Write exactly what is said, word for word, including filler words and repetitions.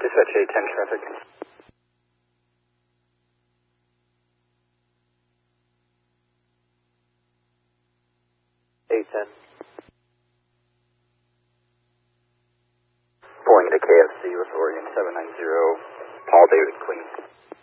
Dispatch eight ten traffic. eight ten. Pulling into K F C with Oregon seven nine zero, Paul David Queen.